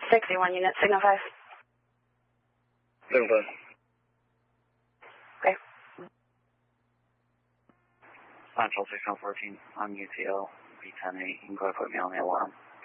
61 unit, signal 5. Signal 5. Okay. Central 614 on UTL, B10-8. You can go ahead and put me on the alarm.